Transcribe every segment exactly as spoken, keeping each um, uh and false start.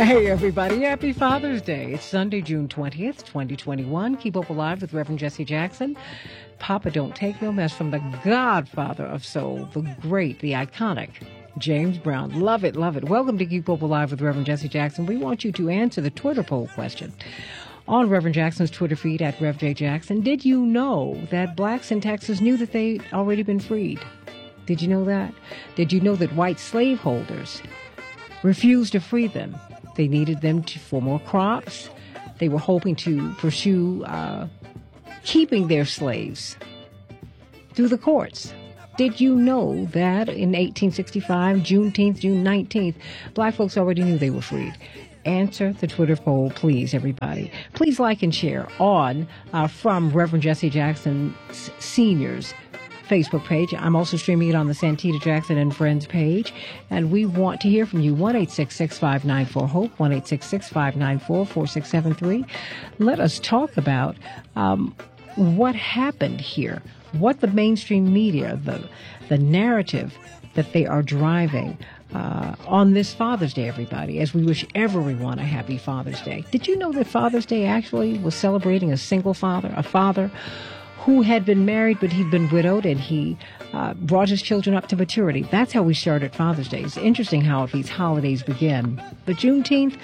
Hey, everybody. Happy Father's Day. It's Sunday, June twentieth, twenty twenty-one. Keep Hope Alive with Reverend Jesse Jackson. Papa Don't Take No Mess from the godfather of soul, the great, the iconic James Brown. Love it, love it. Welcome to Keep Hope Alive with Reverend Jesse Jackson. We want you to answer the Twitter poll question on Reverend Jackson's Twitter feed at Rev J Jackson. Did you know that blacks in Texas knew that they'd already been freed? Did you know that? Did you know that white slaveholders refused to free them? They needed them to, for more crops. They were hoping to pursue uh, keeping their slaves through the courts. Did you know that in eighteen sixty-five, Juneteenth, June nineteenth, black folks already knew they were freed? Answer the Twitter poll, please, everybody. Please like and share on uh, from Reverend Jesse Jackson Senior's Facebook page. I'm also streaming it on the Santita Jackson and Friends page. And we want to hear from you. one eight six six, five nine four, HOPE, one eight six six, five nine four, four six seven three. Let us talk about um, what happened here, what the mainstream media, the, the narrative that they are driving uh, on this Father's Day, everybody, as we wish everyone a happy Father's Day. Did you know that Father's Day actually was celebrating a single father, a father who had been married, but he'd been widowed, and he uh, brought his children up to maturity? That's how we started Father's Day. It's interesting how these holidays begin. But Juneteenth,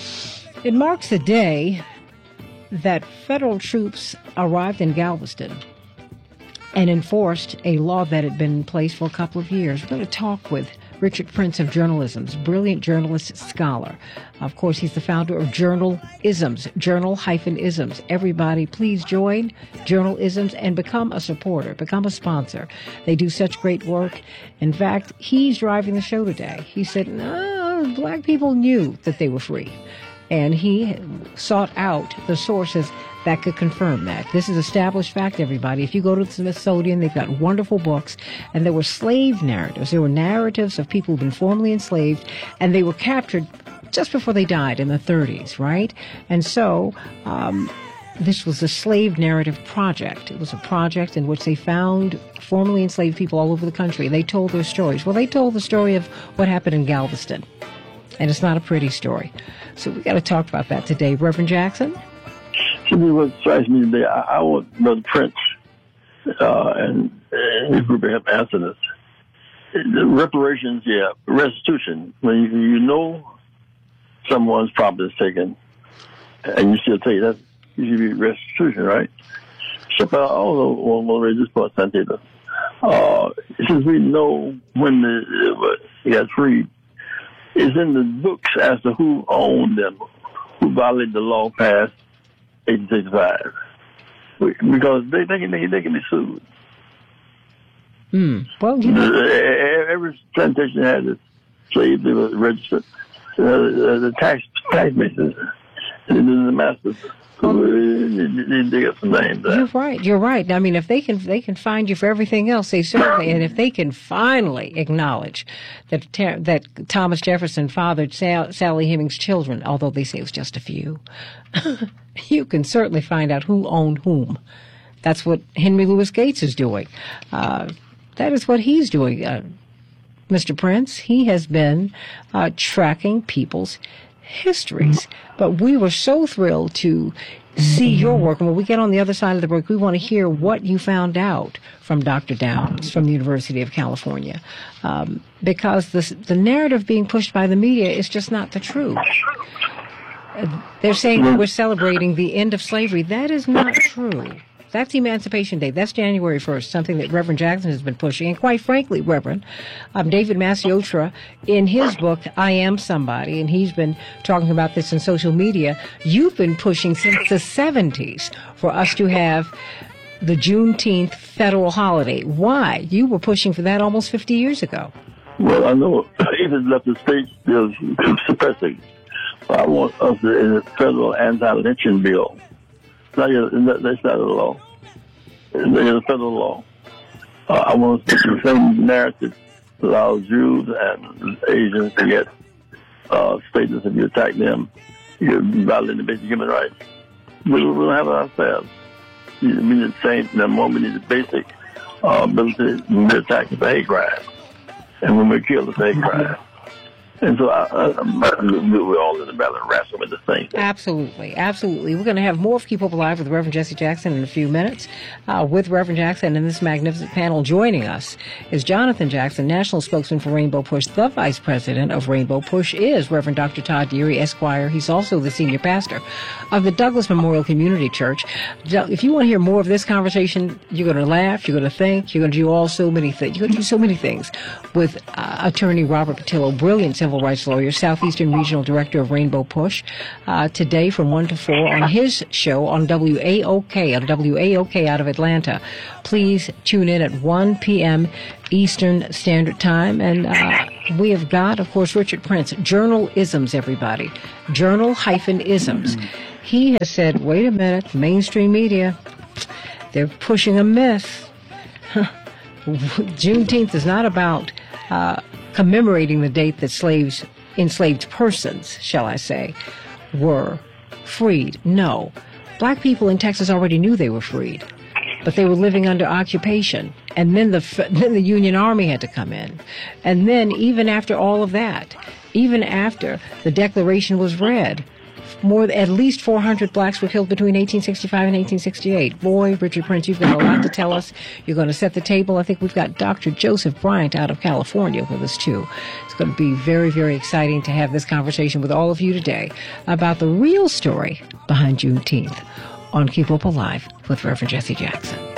it marks the day that federal troops arrived in Galveston and enforced a law that had been in place for a couple of years. We're going to talk with Richard Prince of Journalism's brilliant journalist scholar. Of course, he's the founder of Journal-isms, Journal-isms. Everybody, please join Journal-isms and become a supporter, become a sponsor. They do such great work. In fact, he's driving the show today. He said, no, black people knew that they were free. And he sought out the sources that could confirm that. This is established fact, everybody. If you go to the Smithsonian, they've got wonderful books, and there were slave narratives. There were narratives of people who've been formerly enslaved, and they were captured just before they died in the thirties, right? And so um, this was a slave narrative project. It was a project in which they found formerly enslaved people all over the country. They told their stories. Well, they told the story of what happened in Galveston, and it's not a pretty story. So we got to talk about that today. Reverend Jackson? To me, what strikes me today, I, I want Brother Prince uh, and, and his group to have answered this. The reparations, yeah, restitution. When you, you know someone's property is taken, and you still take that, you should be restitution, right? So I also want to raise this point, Santita. Uh, since we know when the, he got freed, it's in the books as to who owned them, who violated the law passed eighteen sixty-five, because they, they, can, they, they can be sued. Mm. Well, you know. Every plantation had its slaves, they were registered. Uh, the tax tax bases, and then the masters. They, they got some names. You're right. You're right. I mean, if they can, they can find you for everything else. They certainly, and if they can finally acknowledge that that Thomas Jefferson fathered Sal, Sally Hemings' children, although they say it was just a few, you can certainly find out who owned whom. That's what Henry Louis Gates is doing. Uh, that is what he's doing, uh, Mister Prince. He has been uh, tracking people's histories. But we were so thrilled to see your work. And when we get on the other side of the break, we want to hear what you found out from Doctor Downs from the University of California. Um, because the, the narrative being pushed by the media is just not the truth. Uh, they're saying that we're celebrating the end of slavery. That is not true. That's Emancipation Day. That's January first, something that Reverend Jackson has been pushing. And quite frankly, Reverend, um, David Maciotra, in his book, I Am Somebody, and he's been talking about this in social media, you've been pushing since the seventies for us to have the Juneteenth federal holiday. Why? You were pushing for that almost fifty years ago. Well, I know even left the state bills suppressing. I want us in a federal anti-lynching bill. That's not a law. It's a federal law. Uh, I want to the same narrative that allows Jews and Asians to get uh, status if you attack them. You're violating the basic human rights. We, we don't have it ourselves. We need the same, the more we need the basic uh, ability to attack the hate crime. And when we kill the hate crime. And so I, I, we're all in the battle of wrestling with the same thing. Absolutely. Absolutely. We're going to have more of Keep Hope Alive with Reverend Jesse Jackson in a few minutes. Uh, with Reverend Jackson and this magnificent panel joining us is Jonathan Jackson, National Spokesman for Rainbow Push. The Vice President of Rainbow Push is Reverend Doctor Todd Deary, Esquire. He's also the Senior Pastor of the Douglas Memorial Community Church. If you want to hear more of this conversation, you're going to laugh, you're going to think, you're going to do all so many things. You're going to do so many things with uh, Attorney Robert Patillo, brilliant civil rights lawyer, Southeastern Regional Director of Rainbow Push, uh, today from one to four on his show on W A O K, on W A O K out of Atlanta. Please tune in at one p.m. Eastern Standard Time. And uh, we have got, of course, Richard Prince, Journal-isms, everybody. Journal-isms. He has said, wait a minute, mainstream media, they're pushing a myth. Juneteenth is not about uh, commemorating the date that slaves, enslaved persons, shall I say, were freed. No. Black people in Texas already knew they were freed, but they were living under occupation. And then the then the Union Army had to come in. And then even after all of that, even after the Declaration was read, more at least four hundred blacks were killed between eighteen sixty-five and eighteen sixty-eight. Boy, Richard Prince, you've got a lot to tell us. You're going to set the table. I think we've got Doctor Joseph Bryant out of California with us, too. It's going to be very, very exciting to have this conversation with all of you today about the real story behind Juneteenth on Keep Hope Alive with Reverend Jesse Jackson.